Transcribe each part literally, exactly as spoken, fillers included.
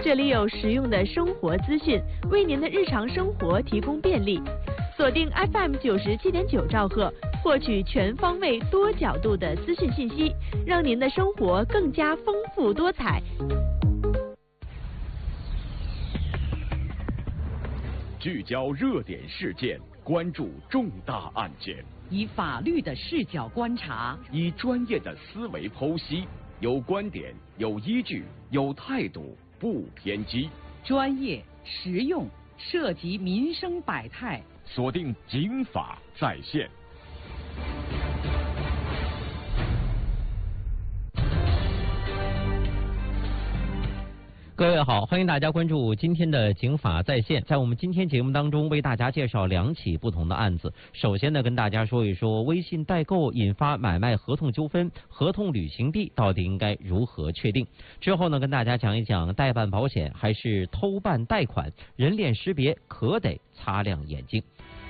这里有实用的生活资讯，为您的日常生活提供便利。锁定 F M 九十七点九兆赫，获取全方位、多角度的资讯信息，让您的生活更加丰富多彩。 聚焦热点事件，关注重大案件， 以法律的视角观察， 以专业的思维剖析，有观点，有依据，有态度，不偏激， 专业、实用，涉及民生百态。 锁定警法在线。 各位好，欢迎大家关注今天的警法在线。在我们今天节目当中，为大家介绍两起不同的案子。首先呢，跟大家说一说微信代购引发买卖合同纠纷，合同履行地到底应该如何确定？之后呢，跟大家讲一讲代办保险还是偷办贷款，人脸识别可得擦亮眼睛。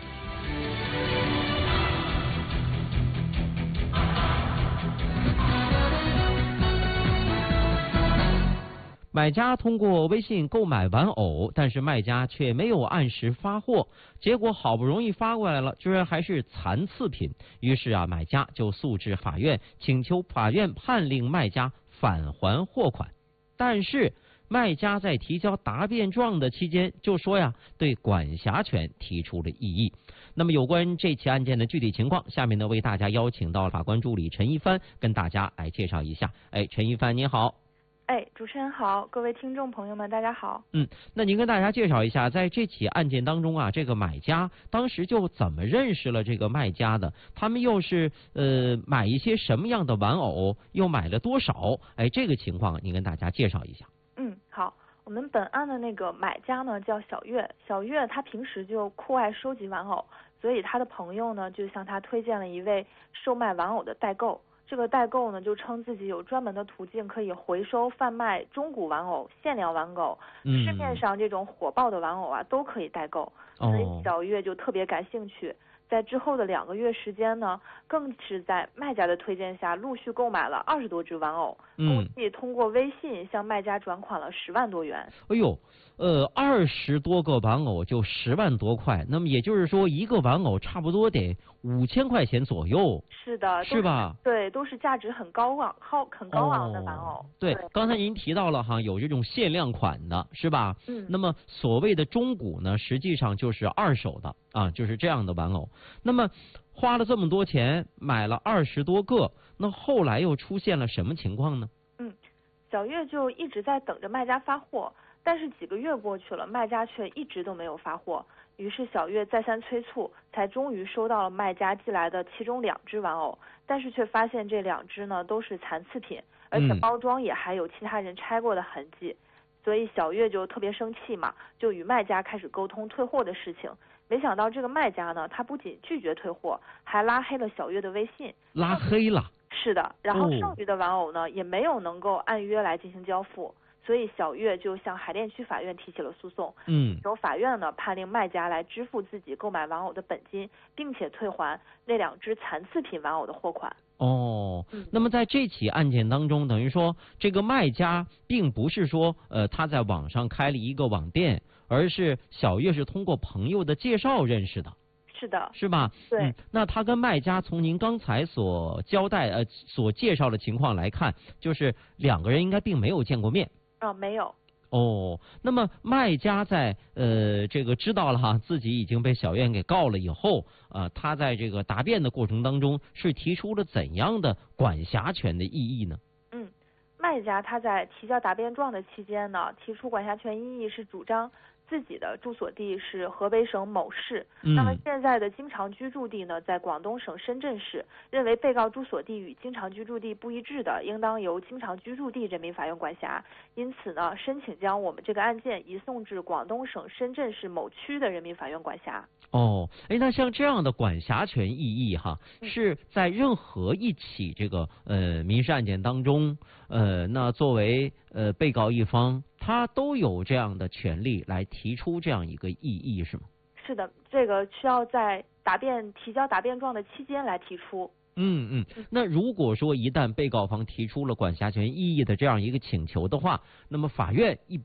买家通过微信购买玩偶，但是卖家却没有按时发货，结果好不容易发过来了，居然还是残次品。于是啊，买家就诉至法院，请求法院判令卖家返还货款。但是卖家在提交答辩状的期间就说呀，对管辖权提出了异议。那么有关这起案件的具体情况，下面呢为大家邀请到法官助理陈一帆跟大家来介绍一下。哎，陈一帆您好。 哎，主持人好，各位听众朋友们，大家好。 嗯，那您跟大家介绍一下，在这起案件当中啊，这个买家当时就怎么认识了这个卖家的？他们又是呃买一些什么样的玩偶，又买了多少？哎，这个情况您跟大家介绍一下。 嗯，好，我们本案的那个买家呢叫小月，小月她平时就酷爱收集玩偶，所以她的朋友呢就向她推荐了一位售卖玩偶的代购。这个代购呢，就称自己有专门的途径可以回收贩卖中古玩偶、限量玩偶，嗯、市面上这种火爆的玩偶啊，都可以代购。所以小月就特别感兴趣，在之后的两个月时间呢，更是在卖家的推荐下，陆续购买了二十多只玩偶，共计通过微信向卖家转款了十万多元。 哎呦，呃，二十多个玩偶就十万多块，那么也就是说，一个玩偶差不多得五千块钱左右。 是的， 是吧？ 对，都是价值很高昂、高很高昂的玩偶。 哦、对, 对，刚才您提到了哈，有这种限量款的，是吧？ 嗯。 那么所谓的中古呢，实际上就是二手的啊，就是这样的玩偶。那么花了这么多钱买了二十多个，那后来又出现了什么情况呢？ 嗯，小月就一直在等着卖家发货，但是几个月过去了，卖家却一直都没有发货。于是小月再三催促，才终于收到了卖家寄来的其中两只玩偶，但是却发现这两只呢都是残次品，而且包装也还有其他人拆过的痕迹。嗯、所以小月就特别生气嘛，就与卖家开始沟通退货的事情。没想到这个卖家呢，他不仅拒绝退货，还拉黑了小月的微信。 拉黑了？ 是的，然后剩余的玩偶呢，哦、也没有能够按约来进行交付。所以小月就向海淀区法院提起了诉讼， 嗯， 由法院呢判令卖家来支付自己购买玩偶的本金，并且退还那两只残次品玩偶的货款。 哦， 嗯、 那么在这起案件当中，等于说这个卖家并不是说呃他在网上开了一个网店，而是小月是通过朋友的介绍认识的。 是的， 是吧？ 对、 嗯。那他跟卖家从您刚才所交代呃所介绍的情况来看，就是两个人应该并没有见过面。 啊、哦，没有。 哦，那么卖家在呃这个知道了哈自己已经被小月给告了以后，呃，他在这个答辩的过程当中是提出了怎样的管辖权的异议呢？ 嗯，卖家他在提交答辩状的期间呢，提出管辖权异议是主张自己的住所地是河北省某市， 嗯、 那么现在的经常居住地呢在广东省深圳市，认为被告住所地与经常居住地不一致的，应当由经常居住地人民法院管辖，因此呢，申请将我们这个案件移送至广东省深圳市某区的人民法院管辖。 哦，哎，那像这样的管辖权异议哈， 嗯、 是在任何一起这个呃民事案件当中，呃，那作为呃被告一方，他都有这样的权利来提出这样一个异议，是吗？ 是的，这个需要在答辩提交答辩状的期间来提出。 嗯嗯，那如果说一旦被告方提出了管辖权异议的这样一个请求的话，那么法院一